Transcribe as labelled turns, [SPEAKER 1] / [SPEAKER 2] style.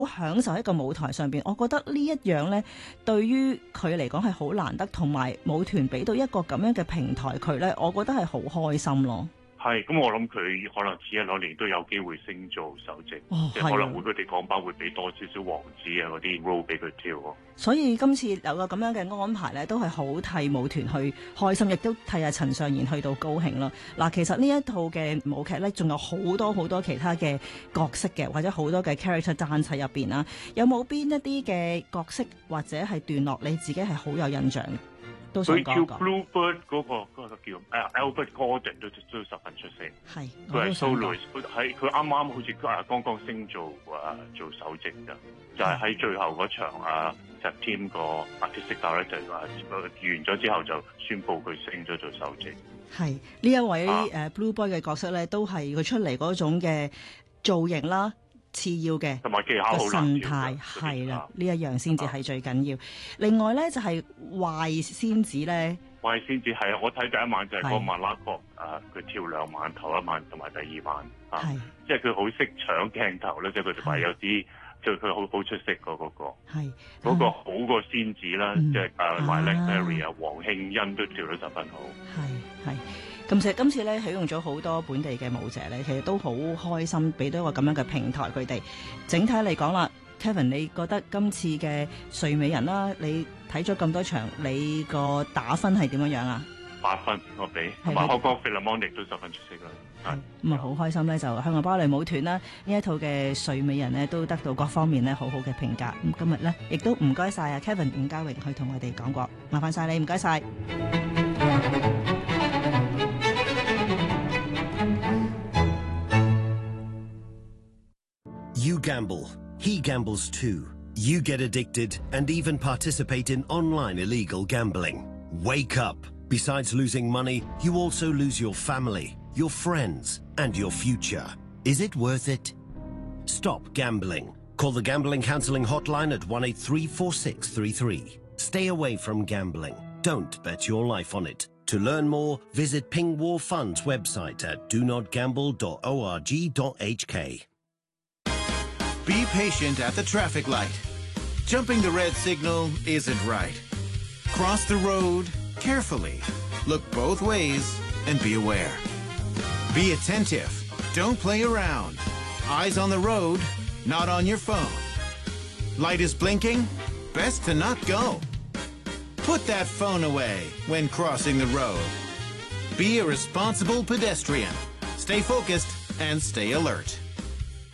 [SPEAKER 1] 享受喺個舞台上邊。我覺得呢一樣呢，對於佢嚟講係好難得，同埋舞團俾到一個咁樣嘅平台佢呢，我覺得係好開心咯。
[SPEAKER 2] 係，咁我諗佢可能遲一兩年都有機會升做首席，即係可能會佢哋港版會俾多少少王子啊嗰啲 role 俾佢跳喎。
[SPEAKER 1] 所以今次有個咁樣嘅安排咧，都係好替舞團去開心，亦都替阿陳尚賢去到高興啦。嗱，其實呢一套嘅舞劇咧，仲有好多好多其他嘅角色嘅，或者好多嘅 character dance 喺入邊啦。有冇邊一啲嘅角色或者係段落你自己係好有印象？
[SPEAKER 2] 佢叫 Bluebird 嗰個叫Albert Gordon 都十分出色。係，佢係 solo， 佢啱啱好似剛剛升做首席㗎，就係喺最後嗰場Team 個 artistic director 完咗之後就宣佈佢升咗做首席。係呢一位Bluebird 嘅角色咧，都係佢出嚟嗰種嘅造型啦。次要嘅同埋技巧好神態係啦，呢一樣先至係最緊要。另外咧就係壞仙子咧，壞仙子係我睇第一晚就係個馬拉國佢跳2晚，頭一晚同埋第2晚即係佢好識搶鏡頭咧，即係佢話有啲就佢好出色嗰個係嗰個好過仙子啦，即係Violet Berry 啊，黃慶欣都跳得十分好。係。咁其實今次咧起用咗好多本地嘅舞者咧，其實都好開心，俾到一個咁樣嘅平台佢哋。整體嚟講啦 ，Kevin， 你覺得今次嘅睡美人啦，你睇咗咁多場，你個打分係點樣樣啊？8分我俾，同埋香港 Philharmonic 都十分出色啦。咁啊，好開心咧，就香港芭蕾舞團啦，呢一套嘅睡美人咧，都得到各方面咧好好嘅評價。咁今日咧，亦都唔該晒啊 Kevin 伍家榮去同我哋講過，麻煩晒你，唔該晒。
[SPEAKER 3] You gamble, he gambles too. You get addicted and even participate in online illegal gambling. Wake up. Besides losing money, you also lose your family, your friends, and your future. Is it worth it? Stop gambling. Call the Gambling Counseling Hotline at 1834633. Stay away from gambling. Don't bet your life on it. To learn more, visit Ping War Fund's website at donotgamble.org.hk.
[SPEAKER 4] Be patient at the traffic light. Jumping the red signal isn't right. Cross the road carefully. Look both ways and be aware. Be attentive. Don't play around. Eyes on the road, not on your phone. Light is blinking? Best to not go. Put that phone away when crossing the road. Be a responsible pedestrian. Stay focused and stay alert.